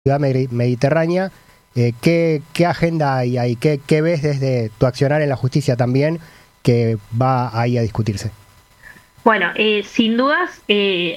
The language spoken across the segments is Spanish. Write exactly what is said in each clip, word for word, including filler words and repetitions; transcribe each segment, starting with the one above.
ciudad mediterránea. Eh, ¿qué, ¿Qué agenda hay ahí? ¿Qué, ¿Qué ves desde tu accionar en la justicia también que va ahí a discutirse? Bueno, eh, sin dudas, eh,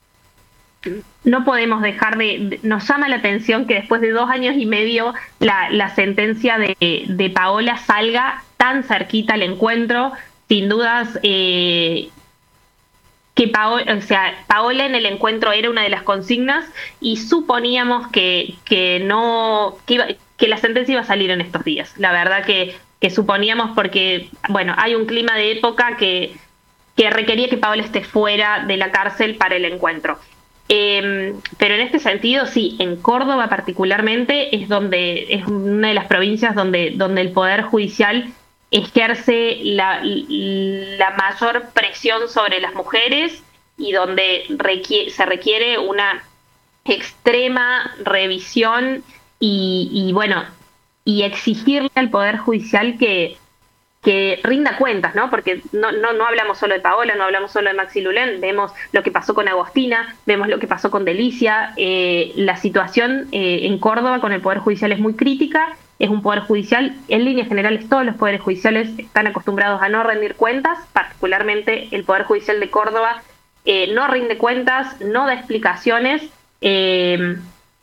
no podemos dejar de, de... Nos llama la atención que después de dos años y medio la, la sentencia de, de Paola salga tan cerquita al encuentro. Sin dudas, eh, que Paola, o sea, Paola en el encuentro era una de las consignas y suponíamos que, que no que, iba, que la sentencia iba a salir en estos días. La verdad que, que suponíamos porque, bueno, hay un clima de época que, que requería que Paola esté fuera de la cárcel para el encuentro. Eh, pero en este sentido, sí, en Córdoba particularmente es donde es una de las provincias donde, donde el Poder Judicial ejerce la, la mayor presión sobre las mujeres y donde requiere, se requiere una extrema revisión y, y bueno, y exigirle al Poder Judicial que, que rinda cuentas, ¿no? Porque no, no, no hablamos solo de Paola, no hablamos solo de Maxi Lulén, vemos lo que pasó con Agostina, vemos lo que pasó con Delicia. Eh, la situación eh, en Córdoba con el Poder Judicial es muy crítica. Es un poder judicial, en líneas generales todos los poderes judiciales están acostumbrados a no rendir cuentas, particularmente el Poder Judicial de Córdoba eh, no rinde cuentas, no da explicaciones, eh,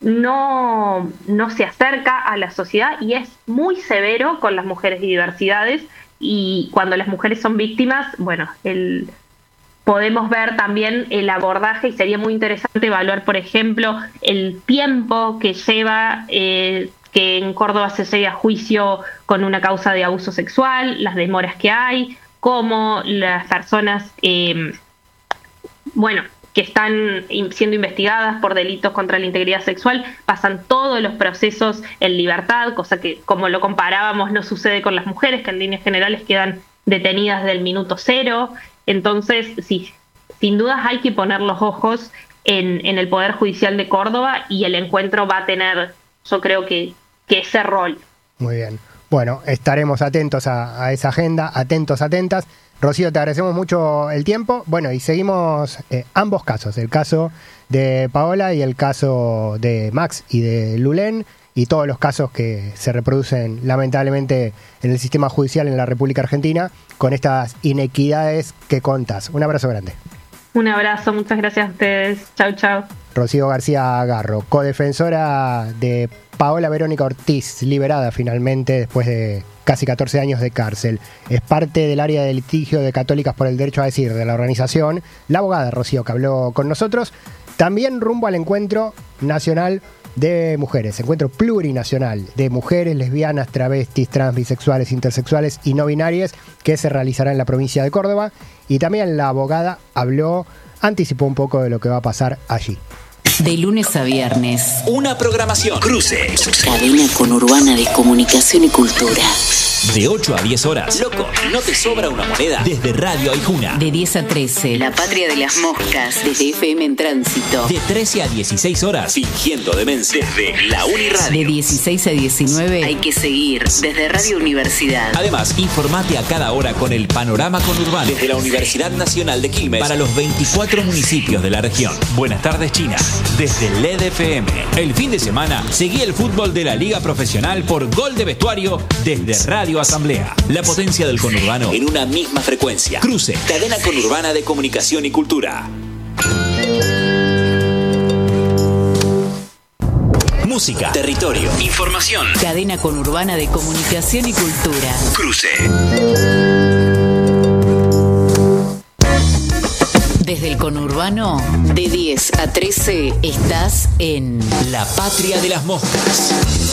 no, no se acerca a la sociedad y es muy severo con las mujeres y diversidades, y cuando las mujeres son víctimas, bueno, el... podemos ver también el abordaje y sería muy interesante evaluar, por ejemplo, el tiempo que lleva eh, que en Córdoba se llegue a juicio con una causa de abuso sexual, las demoras que hay, cómo las personas, eh, bueno, que están siendo investigadas por delitos contra la integridad sexual, pasan todos los procesos en libertad, cosa que, como lo comparábamos, no sucede con las mujeres, que en líneas generales quedan detenidas del minuto cero. Entonces, sí, sin dudas hay que poner los ojos en, en el Poder Judicial de Córdoba y el encuentro va a tener, yo creo que, que ese rol. Muy bien. Bueno, estaremos atentos a, a esa agenda, atentos, atentas. Rocío, te agradecemos mucho el tiempo. Bueno, y seguimos eh, ambos casos, el caso de Paola y el caso de Max y de Lulén, y todos los casos que se reproducen lamentablemente en el sistema judicial en la República Argentina con estas inequidades que contás. Un abrazo grande. Un abrazo, muchas gracias a ustedes. Chau, chau. Rocío García Garro, codefensora de Paola Verónica Ortiz, liberada finalmente después de casi catorce años de cárcel. Es parte del área de litigio de Católicas por el Derecho a Decir de la organización. La abogada Rocío que habló con nosotros. También rumbo al encuentro nacional de mujeres, encuentro plurinacional de mujeres, lesbianas, travestis, trans, bisexuales, intersexuales y no binarias, que se realizará en la provincia de Córdoba. Y también la abogada habló, anticipó un poco de lo que va a pasar allí. De lunes a viernes. Una programación. Cruce. Cadena conurbana de comunicación y cultura. De ocho a diez horas. Loco, ¿no te sobra una moneda? Desde Radio Aijuna. De diez a trece. La Patria de las Moscas. Desde F M en Tránsito. De trece a dieciséis horas. Fingiendo demencia. Desde la Uniradio. De dieciséis a diecinueve. Hay que seguir. Desde Radio Universidad. Además, informate a cada hora con el panorama conurbano. Desde la Universidad Nacional de Quilmes. Para los veinticuatro municipios de la región. Buenas tardes, China. Desde L E D F M. El fin de semana seguí el fútbol de la Liga Profesional por Gol de Vestuario desde Radio Asamblea. La potencia del conurbano en una misma frecuencia. Cruce. Cadena conurbana de comunicación y cultura. Música, territorio, información. Cadena conurbana de comunicación y cultura. Cruce. Desde el conurbano, de diez a trece, estás en La Patria de las Moscas.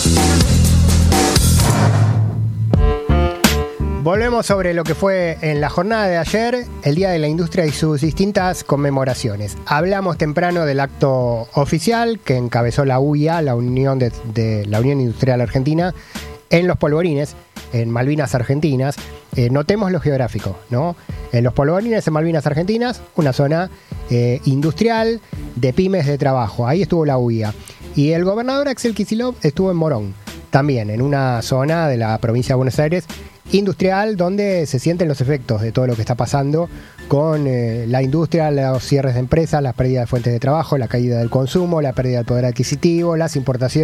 Volvemos sobre lo que fue en la jornada de ayer, el Día de la Industria y sus distintas conmemoraciones. Hablamos temprano del acto oficial que encabezó la U I A, la Unión, de, de, la Unión Industrial Argentina, en Los Polvorines, en Malvinas Argentinas. Eh, notemos lo geográfico, ¿no? En Los Polvorines, en Malvinas Argentinas, una zona eh, industrial de pymes de trabajo. Ahí estuvo la U I A. Y el gobernador Axel Kicillof estuvo en Morón, también en una zona de la provincia de Buenos Aires, industrial, donde se sienten los efectos de todo lo que está pasando con eh, la industria, los cierres de empresas, las pérdidas de fuentes de trabajo, la caída del consumo, la pérdida del poder adquisitivo, las importaciones